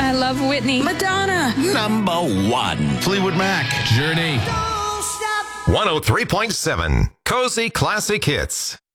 I love Whitney. Madonna. Number 1. Fleetwood Mac. Journey. 103.7 Cozy Classic Hits.